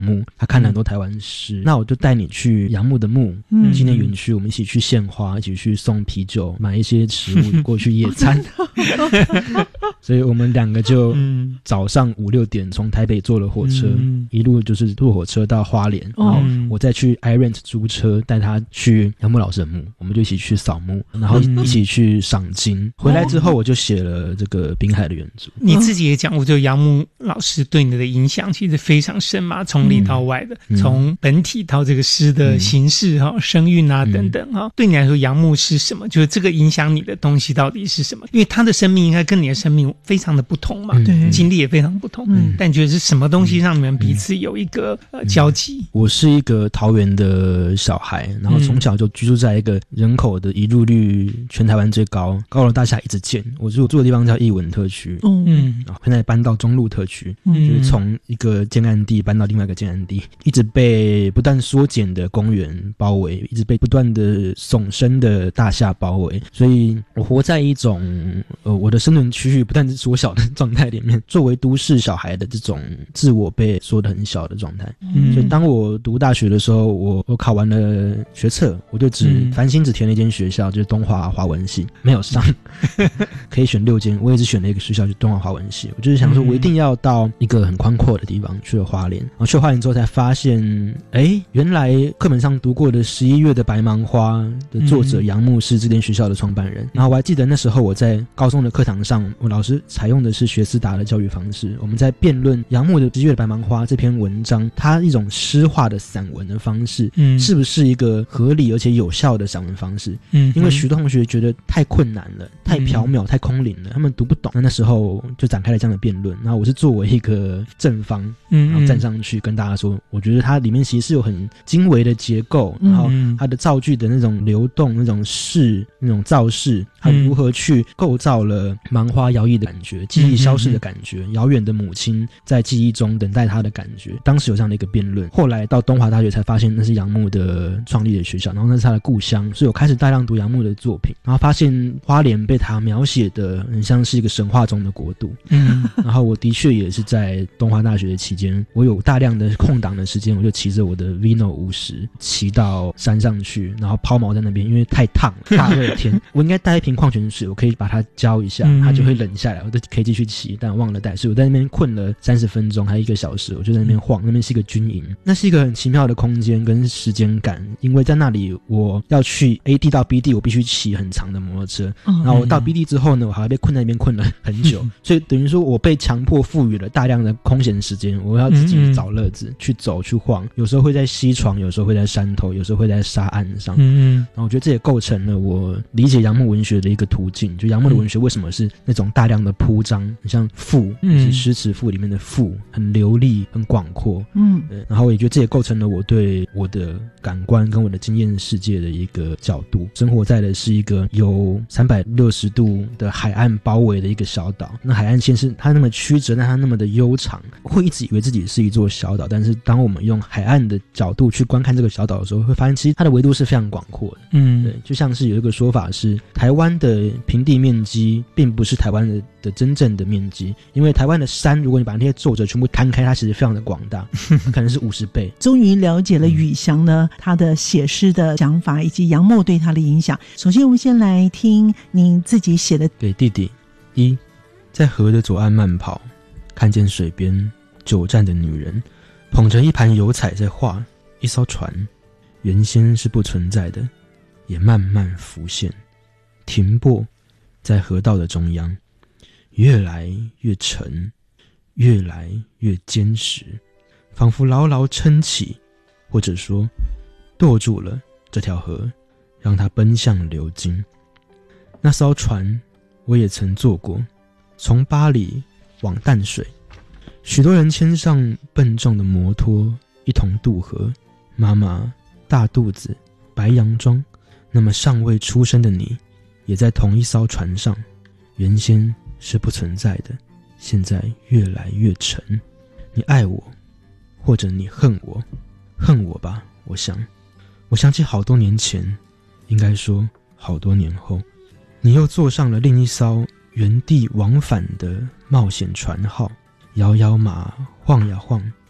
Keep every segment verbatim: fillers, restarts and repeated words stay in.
墓，他看了很多台湾诗、嗯、那我就带你去杨牧的墓纪念园区，我们一起去献花，一起去送啤酒，买一些食物过去野餐所以我们两个就早上五六点从台北坐了火车、嗯、一路就是坐火车到花莲、哦、然后我再去 iRent 租车带他去杨牧老师的墓，我们就一起去扫墓，然后一起去赏金、嗯、回来之后我就写了这个滨海的原著。 你自己也讲过，就杨牧老师对你的影响其实非常深嘛，从里到外的、嗯、从本体到这个诗的形式、嗯、声韵啊等等、嗯、对你来说杨牧是什么，就是这个影响你的东西到底是什么？因为他的生命应该跟你的生命非常的不同嘛，对、嗯，经历也非常不同、嗯、但你觉得是什么东西让你们彼此有一个、嗯呃、交集？ 我是一个桃园的小孩，然后从小就居住在一个人口的移入率全台湾最高高楼大厦一直建，我住住的地方叫艺文特区，嗯，现在搬到中路特区、嗯、就是从一个建案地搬到另外一个建案地，一直被不断缩减的公园包围，一直被不断的耸升的大厦包围，所以我活在一种呃我的生存区域不但是缩小的状态里面，作为都市小孩的这种自我被缩得很小的状态、嗯、所以当我读大学的时候，我我考完了学测，我就只繁星只填了一间学校，就是东华华文系，没有上可以选六间，我也只选了一个学校，就是东华华文系。我就是想说我一定要到一个很宽阔的地方，去了花莲，然后去了花莲之后才发现，诶，原来课本上读过的十一月的白芒花的作者杨牧是这间学校的创办人。然后我还记得那时候我在高中的课堂上，我老师采用的是学思达的教育方式，我们在辩论杨牧的十一月的白芒花这篇文章，它一种诗化的散文的方式、嗯、是不是一个合理而且有效的散文方式、嗯、因为许多同学觉得太困难了，太缥缈、嗯、太空灵了，他们读不懂。那那时候就展开了这样的辩论，然后我是作为一个正方，然后站上去跟大家说，我觉得它里面其实是有很精微的结构，然后它的造句的那种流动、那种势、那种造势，它如何去构造了芒花摇曳的感觉，记忆消逝的感觉，遥远的母亲在记忆中等待他的感觉。当时有这样的一个辩论，后来到东华大学才发现那是杨牧的创立的学校，然后那是他的故乡，所以我开始大量读杨牧的作品，然后发现花莲被他描写的很像是一个神话中的国度。嗯，然后我的确也是在东华大学的期间，我有大量的空档的时间，我就骑着我的 Vino 五十骑到山上去，然后抛锚在那边，因为太烫了，大热天我应该带一瓶矿泉水，我可以把它浇一下，它就会冷下来，我就可以继续骑，但我忘了带，所以我在那边困了三十分钟还一个小时，我就在那边晃，那边是一个军营，那是一个很奇妙的空间跟时间感，因为在那里我要去 A 地到 B 地，我必须骑很长的摩托车，然后我到 B 地之后呢，我还被困在那边困了很久，所以等于说我被强迫赋予了大量的空闲时间，我要自己找乐子，去走去晃，有时候会在溪床，有时候会在山头，有时候会在沙岸上，嗯，然后我觉得这也构成了我理解杨牧文学的一个途径，就杨牧的文学为什么是那种大量的铺张，很像赋，是诗词赋里面的赋，很流利很广阔，嗯，对，然后我也觉得这也构成了我对我的感官跟我的经验世界的一个角度。生活在的是一个有三百六十度的海岸包围的一个小岛，那海岸线是它那么曲折，但它那么的悠长，会一直以为自己是一座小岛，但是当我们用海岸的角度去观看这个小岛的时候，会发现其实它的维度是非常广阔的。嗯，对，就像是有一个说法是，台湾的平地面积并不是台湾的的真正的面积，因为台湾的山，如果你把那些作者全部摊开，它其实非常的广大，可能是五十倍。 终于了解了宇翔呢，他的写诗的想法以及杨牧对他的影响。首先我们先来听您自己写的。 给弟弟。一，在河的左岸慢跑，看见水边久站的女人捧着一盘油彩在画一艘船，原先是不存在的，也慢慢浮现，停泊在河道的中央，越来越沉，越来越坚实，仿佛牢牢撑起，或者说舵住了这条河，让它奔向流经。那艘船我也曾坐过，从巴黎往淡水，许多人牵上笨重的摩托一同渡河。妈妈大肚子白洋装，那么尚未出生的你也在同一艘船上，原先是不存在的，现在越来越沉。你爱我，或者你恨我，恨我吧，我想我想起好多年前，应该说好多年后，你又坐上了另一艘原地往返的冒险船号，摇摇马，晃呀晃，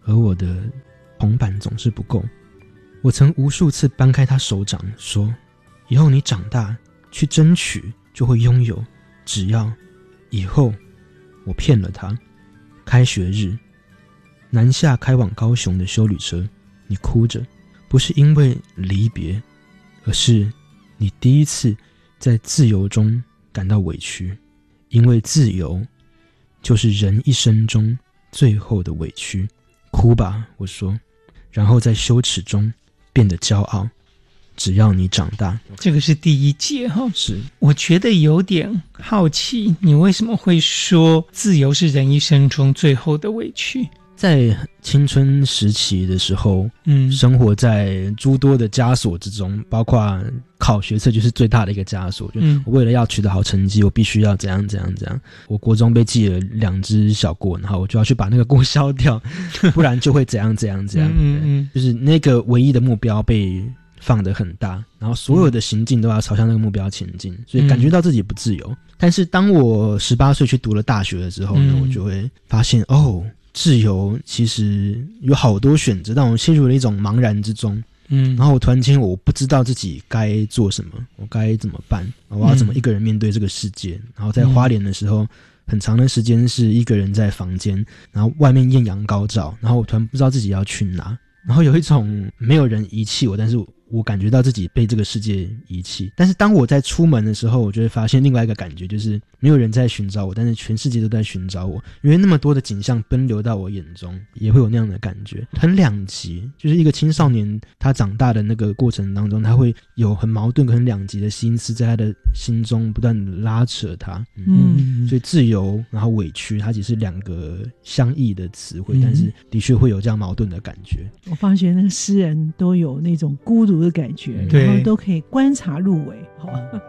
而我的铜板总是不够。我曾无数次搬开他手掌说，以后你长大去争取就会拥有，只要以后。我骗了他。开学日，南下开往高雄的休旅车，你哭着，不是因为离别，而是你第一次在自由中感到委屈，因为自由就是人一生中最后的委屈。哭吧，我说，然后在羞耻中变得骄傲。只要你长大。 这个是第一节哈。 是， 我觉得有点好奇，你为什么会说自由是人一生中最后的委屈？ 在青春时期的时候，嗯，生活在诸多的枷锁之中，包括考学测就是最大的一个枷锁。嗯，我为了要取得好成绩，我必须要怎样怎样怎样。我国中被记了两只小过，然后我就要去把那个过消掉，不然就会怎样怎样怎样。嗯嗯，就是那个唯一的目标被放得很大，然后所有的行径都要朝向那个目标前进，所以感觉到自己不自由。嗯、但是当我十八岁去读了大学了之后呢，嗯、我就会发现哦。自由其实有好多选择，但我陷入了一种茫然之中。嗯，然后我突然间我不知道自己该做什么，我该怎么办，我要怎么一个人面对这个世界。嗯、然后在花莲的时候，很长的时间是一个人在房间，然后外面艳阳高照，然后我突然不知道自己要去哪，然后有一种没有人遗弃我，但是我我感觉到自己被这个世界遗弃。但是当我在出门的时候，我就会发现另外一个感觉，就是没有人在寻找我，但是全世界都在寻找我，因为那么多的景象奔流到我眼中，也会有那样的感觉。很两极，就是一个青少年他长大的那个过程当中，他会有很矛盾很两极的心思在他的心中不断的拉扯他。嗯，嗯所以自由然后委屈，它只是两个相异的词汇，嗯、但是的确会有这样矛盾的感觉。 我发觉那个诗人都有那种孤独的感觉，然后都可以观察入微。好，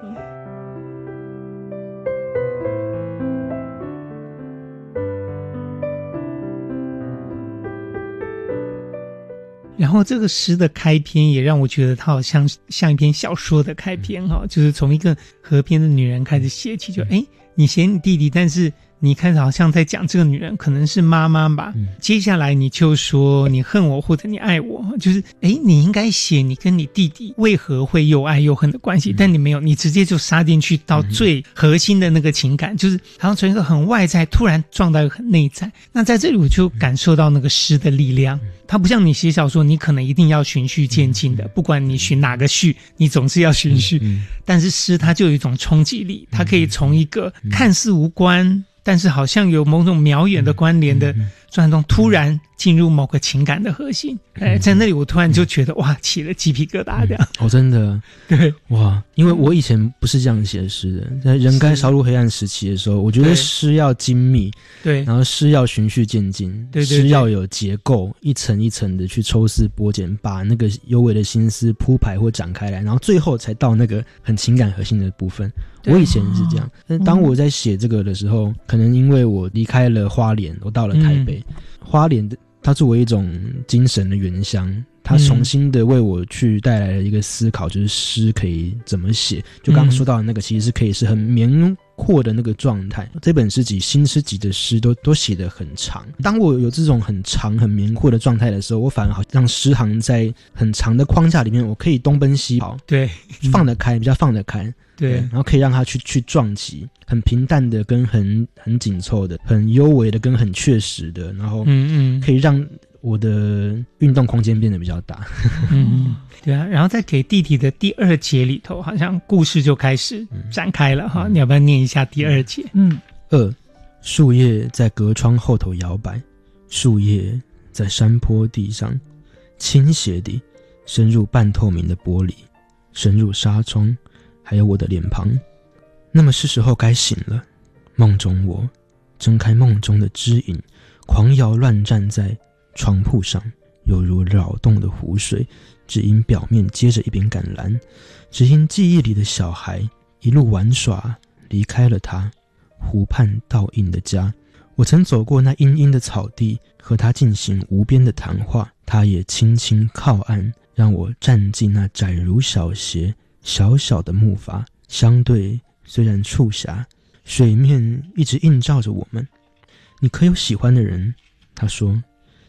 然后这个诗的开篇也让我觉得它好像像一篇小说的开篇哈，就是从一个河边的女人开始写起，就哎，你写你弟弟，但是你开始好像在讲这个女人可能是妈妈吧、嗯、接下来你就说你恨我或者你爱我，就是诶你应该写你跟你弟弟为何会又爱又恨的关系、嗯、但你没有，你直接就杀进去到最核心的那个情感、嗯、就是好像从一个很外在突然撞到一个很内在。那在这里我就感受到那个诗的力量，它不像你写小说你可能一定要循序渐进的，不管你循哪个序你总是要循序、嗯嗯、但是诗它就有一种冲击力，它可以从一个看似无关但是好像有某种渺远的关联的状态中突然进入某个情感的核心、嗯哎、在那里我突然就觉得哇起了鸡皮疙瘩这样、嗯、 哦真的对哇，因为我以前不是这样写诗的，在人该烧入黑暗时期的时候，我觉得诗要精密，对，然后诗要循序渐进，对对对，诗要有结构，一层一层的去抽丝剥茧，把那个幽微的心思铺排或展开来，然后最后才到那个很情感核心的部分。我以前是这样，但当我在写这个的时候、嗯、可能因为我离开了花莲，我到了台北、嗯、花莲的它作为一种精神的原乡，它重新的为我去带来了一个思考，就是诗可以怎么写。就刚刚说到的那个其实是可以是很绵阔的那个状态，这本诗集新诗集的诗都都写得很长。当我有这种很长很绵阔的状态的时候，我反而好让诗行在很长的框架里面，我可以东奔西跑，对，放得开，比较放得开。对，然后可以让它去去撞击，很平淡的跟很很紧凑的，很幽微的跟很确实的，然后嗯嗯，可以让我的运动空间变得比较大。 嗯，对啊。然后在给弟弟的第二节里头，好像故事就开始展开了哈、嗯。你要不要念一下第二节？ 嗯，二树叶在隔窗后头摇摆，树叶在山坡地上倾斜地深入半透明的玻璃，深入纱窗。还有我的脸庞，那么是时候该醒了。梦中我睁开梦中的枝影，狂摇乱站在床铺上，犹如扰动的湖水，只因表面接着一柄橄榄，只因记忆里的小孩一路玩耍离开了他湖畔倒映的家。我曾走过那阴阴的草地，和他进行无边的谈话，他也轻轻靠岸，让我站进那窄如小鞋小小的木筏，相对虽然触狭，水面一直映照着我们。你可有喜欢的人？他说，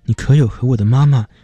你可有和我的妈妈